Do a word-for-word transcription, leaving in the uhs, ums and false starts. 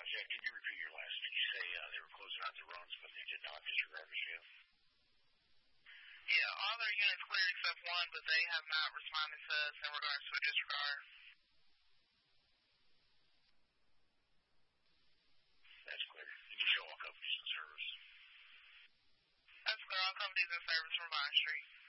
Jack, can you repeat your last? Did you say uh, they were closing out the runs, but they did not disregard Michigan? Yeah, all their units cleared except one, but they have not responded to us in regards to a disregard. That's clear. You can show all companies in service. That's clear. All companies in service from Vine Street.